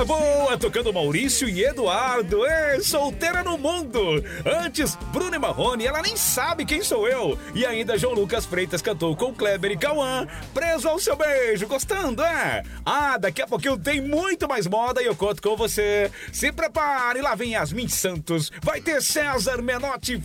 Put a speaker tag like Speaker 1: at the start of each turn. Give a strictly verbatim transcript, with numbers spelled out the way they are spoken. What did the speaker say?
Speaker 1: boa, tocando Maurício e Eduardo. É, solteira no mundo. Antes, Bruno e Marrone, ela nem sabe quem sou eu. E ainda João Lucas Freitas cantou com Kleber e Cauã, Preso ao Seu Beijo. Gostando, é? Ah, daqui a pouquinho tem muito mais moda e eu conto com você. Se prepare, lá vem Yasmin Santos. Vai ter César Menotti